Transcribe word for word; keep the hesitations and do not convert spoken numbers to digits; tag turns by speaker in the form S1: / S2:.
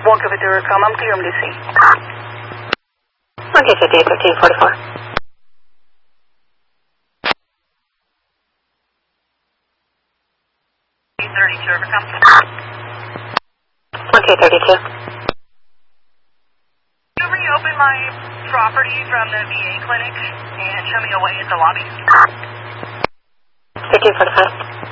S1: one Q fifty, come, I'm clear, M D C.
S2: one Q fifty-eight, fifteen forty-four.
S1: thirty-two, over, come.
S2: one Q thirty-two.
S1: You reopen my property from the V A clinic and show me a way at the lobby.
S2: fifteen forty-five.